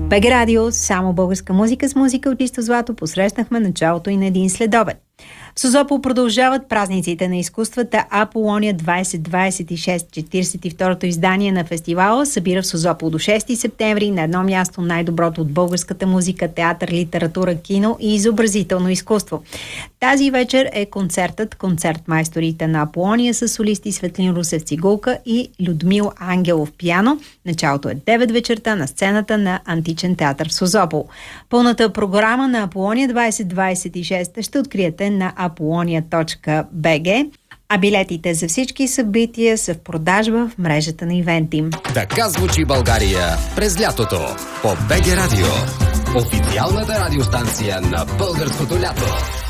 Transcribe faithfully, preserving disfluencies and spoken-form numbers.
БГ Радио, само българска музика с музика от чисто злато, посрещнахме началото и на един следобед. В Созопол продължават празниците на изкуствата. Аполония двайсет двайсет и шест, четиридесет и второто издание на фестивала, събира в Созопол до шести септември на едно място най-доброто от българската музика, театър, литература, кино и изобразително изкуство. Тази вечер е концертът Концертмайсторите на Аполония с солисти Светлин Русев цигулка и Людмил Ангелов пиано. Началото е девет вечерта на сцената на Античен театър в Созопол. Пълната програма на Аполония двайсет двайсет и шест ще откриете на apolonia точка би джи, а билетите за всички събития са в продажба в мрежата на ивенти. Така звучи България през лятото по БГ Радио. Официалната радиостанция на българското лято.